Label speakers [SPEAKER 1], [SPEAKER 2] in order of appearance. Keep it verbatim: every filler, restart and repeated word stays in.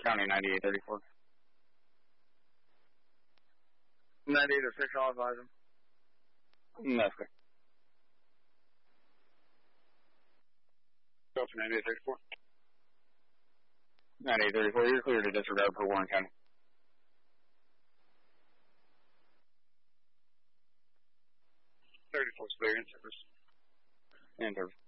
[SPEAKER 1] County ninety-eight thirty-four.
[SPEAKER 2] ninety-eight oh six, I'll advise him.
[SPEAKER 1] That's good.
[SPEAKER 2] Go for ninety-eight thirty-four.
[SPEAKER 1] ninety-eight thirty-four, you're clear to disregard for Warren County.
[SPEAKER 2] thirty-four, clear in service.
[SPEAKER 1] In service.